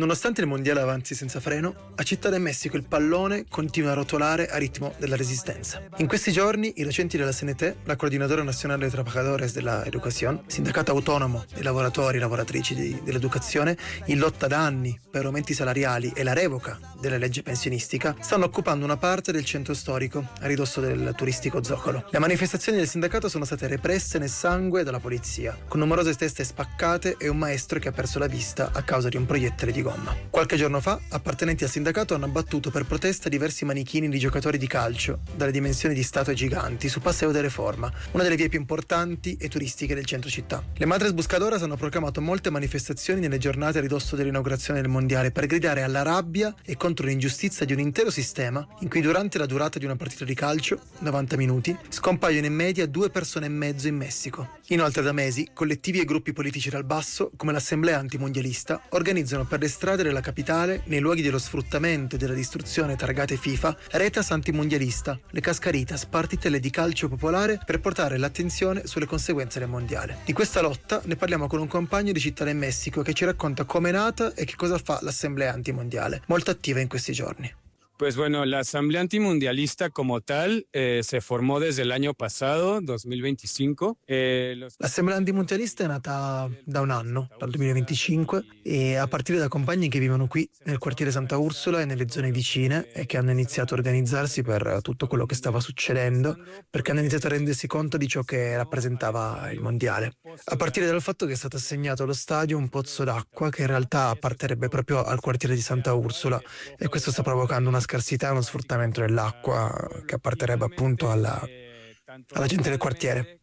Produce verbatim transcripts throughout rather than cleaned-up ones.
Nonostante il mondiale avanzi senza freno, a Città del Messico il pallone continua a rotolare a ritmo della resistenza. In questi giorni i docenti della C N T, la Coordinadora Nacional de Trabajadores de la Educación, sindacato autonomo dei lavoratori e lavoratrici di, dell'educazione, in lotta da anni per aumenti salariali e la revoca della legge pensionistica, stanno occupando una parte del centro storico a ridosso del turistico Zoccolo. Le manifestazioni del sindacato sono state represse nel sangue dalla polizia, con numerose teste spaccate e un maestro che ha perso la vista a causa di un proiettile di gomma. Qualche giorno fa, appartenenti al sindacato hanno abbattuto per protesta diversi manichini di giocatori di calcio dalle dimensioni di statue giganti su Paseo de Reforma, una delle vie più importanti e turistiche del centro città. Le Madres Buscadoras hanno proclamato molte manifestazioni nelle giornate a ridosso dell'inaugurazione del mondiale per gridare alla rabbia e contro l'ingiustizia di un intero sistema in cui durante la durata di una partita di calcio, novanta minuti, scompaiono in media due persone e mezzo in Messico. Inoltre da mesi, collettivi e gruppi politici dal basso, come l'Assemblea Antimondialista, organizzano per le strade della capitale, nei luoghi dello sfruttamento e della distruzione targate FIFA, retas antimondialista, le cascaritas, partitelle di calcio popolare per portare l'attenzione sulle conseguenze del mondiale. Di questa lotta ne parliamo con un compagno di Città del Messico che ci racconta come è nata e che cosa fa l'Assemblea Antimondiale, molto attiva in questi giorni. Pues bueno, la Asamblea Antimundialista como tal eh, se formó desde el año pasado, duemilaventicinque. Eh, los... L'Assemblea Antimundialista è nata da un anno, dal duemilaventicinque, e a partire da compagni che vivono qui nel quartiere Santa Ursula e nelle zone vicine e che hanno iniziato a organizzarsi per tutto quello che stava succedendo, perché hanno iniziato a rendersi conto di ciò che rappresentava il mondiale. A partire dal fatto che è stato assegnato allo stadio un pozzo d'acqua che in realtà apparterebbe proprio al quartiere di Santa Ursula, e questo sta provocando una scarsità e uno sfruttamento dell'acqua che apparterebbe appunto alla, alla gente del quartiere.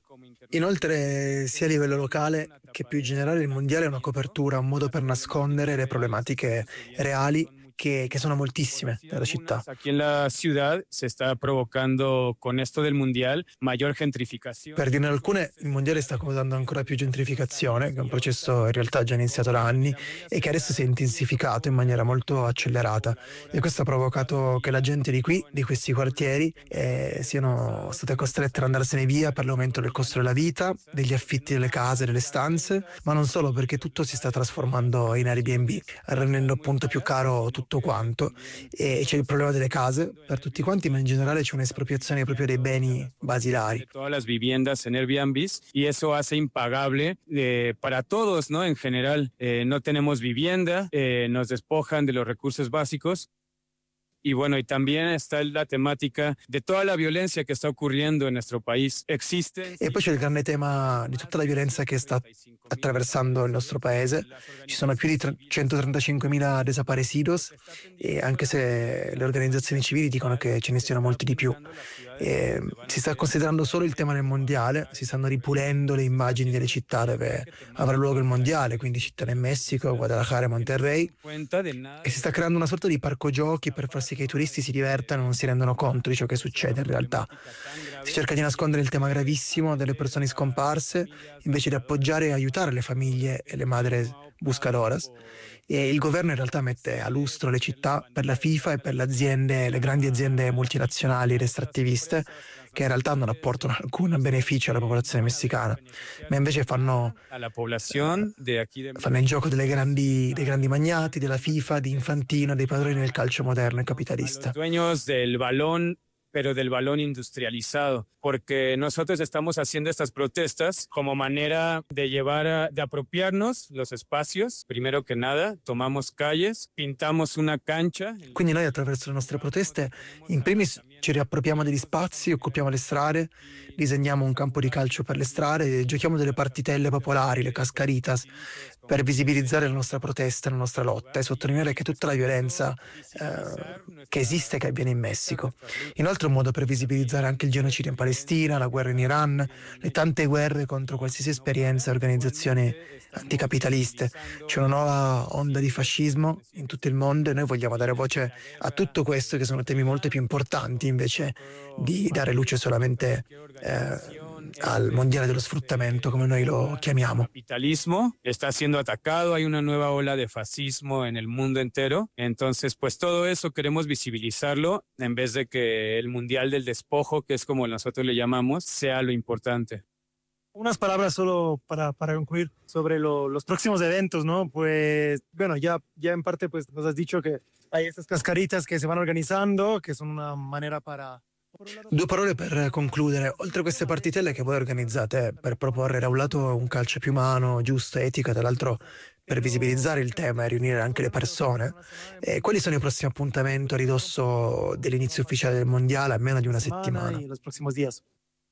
Inoltre, sia a livello locale che più in generale, il mondiale è una copertura, un modo per nascondere le problematiche reali che, che sono moltissime nella città. Aquí en la ciudad se está provocando con esto del mundial mayor gentrificación. Per dirne alcune, il mondiale sta causando ancora più gentrificazione, che è un processo in realtà già iniziato da anni e che adesso si è intensificato in maniera molto accelerata, e questo ha provocato che la gente di qui, di questi quartieri, eh, siano state costrette ad andarsene via per l'aumento del costo della vita, degli affitti delle case, delle stanze, ma non solo, perché tutto si sta trasformando in Airbnb, rendendo appunto più caro tutto quanto, e c'è il problema delle case per tutti quanti, ma in generale c'è un'espropriazione proprio dei beni basilari. Todas las viviendas en Airbnb, y eso hace impagable eh, para todos, ¿no? En general, eh, no tenemos vivienda, eh, nos despojan de los recursos básicos. Y bueno, y también está la temática de toda la violencia que está ocurriendo en nuestro país. Existe. E poi c'è il grande tema di tutta la violenza che sta attraversando il nostro paese. Ci sono più di centotrentacinquemila desaparecidos, e anche se le organizzazioni civili dicono che ce ne siano molti di più. E si sta considerando solo il tema del mondiale, si stanno ripulendo le immagini delle città dove avrà luogo il mondiale, quindi Città del Messico, Guadalajara, Monterrey, e si sta creando una sorta di parco giochi per far sì che i turisti si divertano e non si rendono conto di ciò che succede in realtà. Si cerca di nascondere il tema gravissimo delle persone scomparse invece di appoggiare e aiutare le famiglie e le Madres Buscadoras, e il governo in realtà mette a lustro le città per la FIFA e per le aziende, le grandi aziende multinazionali ed estrattiviste, che in realtà non apportano alcun beneficio alla popolazione messicana, ma invece fanno, fanno il gioco delle grandi, dei grandi magnati, della FIFA, di Infantino, dei padroni del calcio moderno e capitalista. Dueños del balón, pero del balón industrializado, porque nosotros estamos haciendo estas protestas como manera de llevar a, de apropiarnos los espacios. Primero que nada, tomamos calles, pintamos una cancha. Quindi noi attraverso le nostre proteste, in primis ci riappropriamo degli spazi, occupiamo le strade, disegniamo un campo di calcio per le strade, giochiamo delle partitelle popolari, le cascaritas, per visibilizzare la nostra protesta, la nostra lotta e sottolineare che tutta la violenza eh, che esiste e che avviene in Messico. Inoltre un modo per visibilizzare anche il genocidio in Palestina, la guerra in Iran, le tante guerre contro qualsiasi esperienza e organizzazioni anticapitaliste. C'è una nuova onda di fascismo in tutto il mondo e noi vogliamo dare voce a tutto questo, che sono temi molto più importanti, invece di dare luce solamente eh, al mondiale dello sfruttamento, come noi lo chiamiamo. El capitalismo está siendo atacado, hay una nueva ola de fascismo en el mundo entero, entonces pues todo eso queremos visibilizarlo en vez de que el mundial del despojo, que es como nosotros le llamamos, sea lo importante. Unas palabras solo para, para concluir sobre lo- los próximos eventos, ¿no? Pues, bueno, ya, ya en parte pues nos has dicho que hay estas cascaritas que se van organizzando, che sono una manera para... Due parole per concludere. Oltre a queste partitelle che voi organizzate per proporre da un lato un calcio più umano, giusto, etico, e dall'altro per visibilizzare il tema e riunire anche le persone, eh, quali sono i prossimi appuntamenti a ridosso dell'inizio ufficiale del mondiale, a meno di una settimana? Y los próximos días.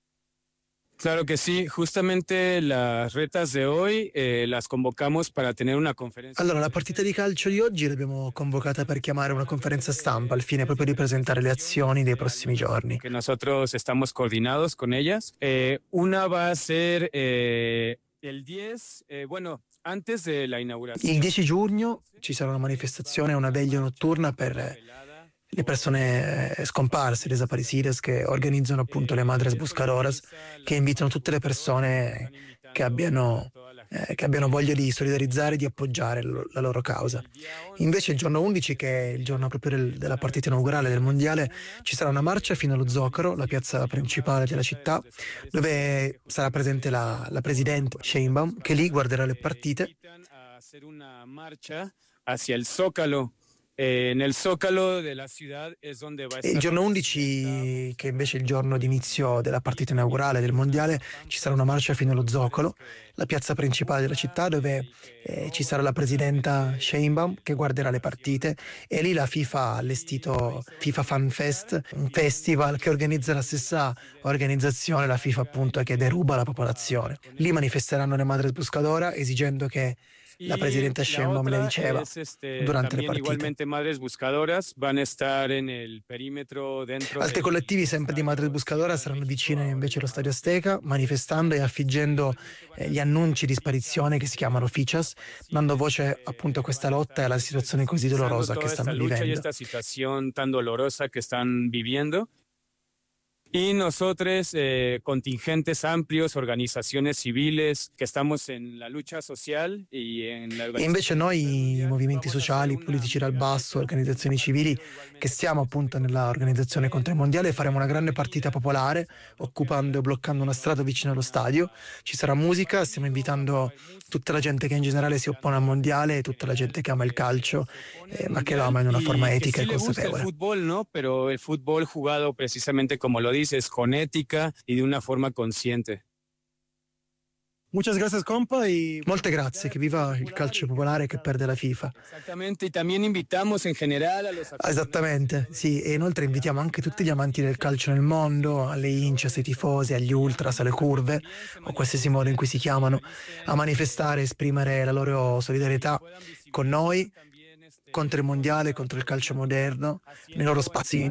Claro que sí, justamente las retas de hoy eh, las convocamos para tener una conferencia. Allora, la partita di calcio di oggi l'abbiamo convocata per chiamare una conferenza stampa al fine proprio di presentare le azioni dei prossimi giorni. Que nosotros estamos coordinados con ellas. Eh, una va a ser eh, el diez, eh, bueno, antes de la inauguración. Il dieci giugno ci sarà una manifestazione, una veglia notturna per le persone eh, scomparse, desaparecidas, che organizzano appunto le Madres Buscadoras, che invitano tutte le persone che abbiano, eh, che abbiano voglia di solidarizzare e di appoggiare lo- la loro causa. Invece il giorno undici, che è il giorno proprio del- della partita inaugurale del Mondiale, ci sarà una marcia fino allo Zocaro, la piazza principale della città, dove sarà presente la, la presidente Sheinbaum, che lì guarderà le partite. A hacer una marcha hacia el Zócalo. Eh, en el Zócalo de la ciudad es donde va a E il estar. giorno undici, che invece è il giorno di inizio della partita inaugurale del Mondiale, ci sarà una marcia fino allo Zocalo, la piazza principale della città, dove eh, ci sarà la presidenta Sheinbaum che guarderà le partite, e lì la FIFA ha allestito FIFA Fan Fest, un festival che organizza la stessa organizzazione, la FIFA appunto, che deruba la popolazione. Lì manifesteranno le Madres Buscadora esigendo che la presidenta Sheinbaum le diceva es, este, durante le también partite. igualmente Madres Buscadoras van a estar en el perímetro dentro. Altri del- collettivi sempre di Madres Buscadora saranno vicine invece allo Stadio Azteca, manifestando e affiggendo eh, gli annunci di sparizione che si chiamano fichas, dando voce appunto a questa lotta e alla situazione così dolorosa toda che esta stanno lucha y vivendo. esta situación tan dolorosa que están viviendo. Y nosotros, eh, contingentes amplios, organizaciones civiles, que estamos en la lucha social y en la E invece noi, i movimenti sociali, politici dal basso, organizzazioni civili, che stiamo appunto nella organizzazione contro il mondiale, faremo una grande partita popolare, occupando e bloccando una strada vicino allo stadio. Ci sarà musica, stiamo invitando tutta la gente che in generale si oppone al mondiale, tutta la gente che ama il calcio, eh, ma che lo ama in una forma y que etica sí e le gusta el consapevole. fútbol, ¿no? Pero el fútbol jugado precisamente como lo dices, con ética y de una forma consciente. Muchas gracias, compa, y... Molte grazie, che viva il calcio popolare che perde la FIFA. Exactamente, y también invitamos en general a los Esattamente, sì, e inoltre invitiamo anche tutti gli amanti del calcio nel mondo, alle Inches, ai tifosi, agli ultras, alle curve, o qualsiasi modo in cui si chiamano, a manifestare e esprimere la loro solidarietà con noi, contro il mondiale, contro il calcio moderno, nei loro spazi